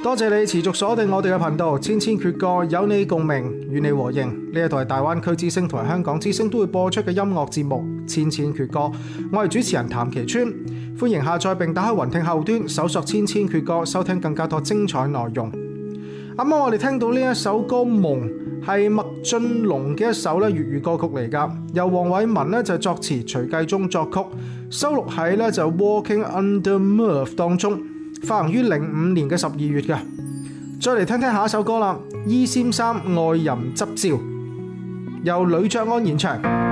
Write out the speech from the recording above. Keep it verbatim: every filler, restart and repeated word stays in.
多謝你持續鎖定我哋嘅頻道，千千闕歌，有你共鳴，與你和應。呢一台大灣區之聲同埋香港之聲都會播出嘅音樂節目《千千闕歌》，我係主持人譚其川，歡迎下載並打開雲聽後端，搜索千千闕歌，收聽更加多精彩內容。啱啱我哋聽到呢一首歌《夢》，係麥浚龍嘅一首咧粵語歌曲嚟㗎，由黃偉文咧就作詞，徐繼忠作曲，收錄喺咧就《Walking Under Mirth》當中，發行於零五年嘅十二月嘅。再嚟聽聽下一首歌啦，《伊先生愛人執照》，由呂爵安演唱。